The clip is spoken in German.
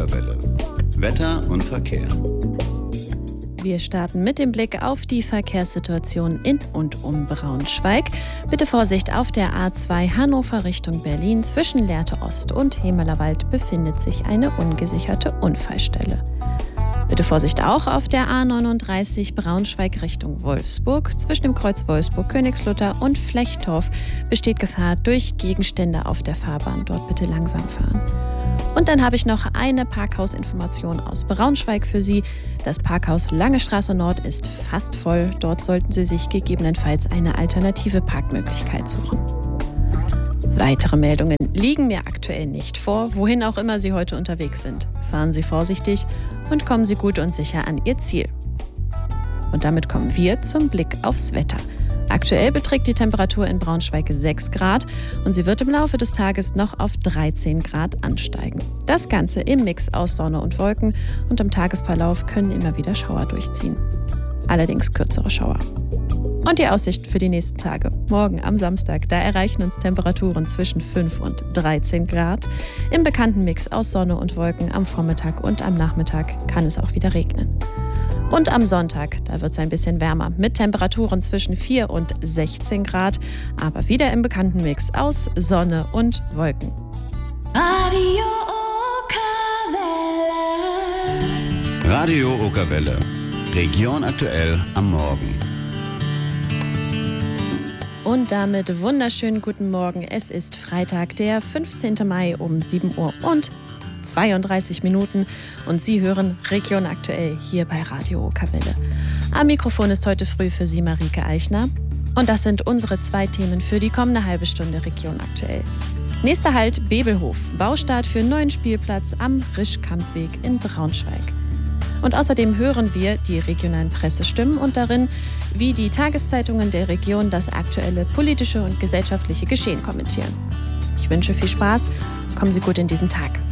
Okerwelle. Wetter und Verkehr. Wir starten mit dem Blick auf die Verkehrssituation in und um Braunschweig. Bitte Vorsicht, auf der A2 Hannover Richtung Berlin zwischen Lehrte Ost und Hemelerwald befindet sich eine ungesicherte Unfallstelle. Bitte Vorsicht auch auf der A39 Braunschweig Richtung Wolfsburg. Zwischen dem Kreuz Wolfsburg-Königslutter und Flechtorf besteht Gefahr durch Gegenstände auf der Fahrbahn. Dort bitte langsam fahren. Und dann habe ich noch eine Parkhausinformation aus Braunschweig für Sie. Das Parkhaus Lange Straße Nord ist fast voll. Dort sollten Sie sich gegebenenfalls eine alternative Parkmöglichkeit suchen. Weitere Meldungen liegen mir aktuell nicht vor, wohin auch immer Sie heute unterwegs sind. Fahren Sie vorsichtig und kommen Sie gut und sicher an Ihr Ziel. Und damit kommen wir zum Blick aufs Wetter. Aktuell beträgt die Temperatur in Braunschweig 6 Grad und sie wird im Laufe des Tages noch auf 13 Grad ansteigen. Das Ganze im Mix aus Sonne und Wolken und im Tagesverlauf können immer wieder Schauer durchziehen. Allerdings kürzere Schauer. Und die Aussicht für die nächsten Tage. Morgen am Samstag, da erreichen uns Temperaturen zwischen 5 und 13 Grad. Im bekannten Mix aus Sonne und Wolken am Vormittag und am Nachmittag kann es auch wieder regnen. Und am Sonntag, da wird es ein bisschen wärmer, mit Temperaturen zwischen 4 und 16 Grad, aber wieder im bekannten Mix aus Sonne und Wolken. Radio Okerwelle. Radio Okerwelle. Region aktuell am Morgen. Und damit wunderschönen guten Morgen. Es ist Freitag, der 15. Mai um 7 Uhr und 32 Minuten und Sie hören Region aktuell hier bei Radio Okerwelle. Am Mikrofon ist heute früh für Sie Marike Eichner und das sind unsere 2 Themen für die kommende halbe Stunde Region aktuell. Nächster Halt Bebelhof, Baustart für neuen Spielplatz am Rischkampfweg in Braunschweig. Und außerdem hören wir die regionalen Pressestimmen und darin, wie die Tageszeitungen der Region das aktuelle politische und gesellschaftliche Geschehen kommentieren. Ich wünsche viel Spaß, kommen Sie gut in diesen Tag.